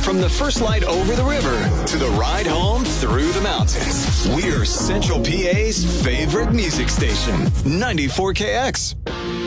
From the first light over the river to the ride home through the mountains, we're Central PA's favorite music station, 94KX.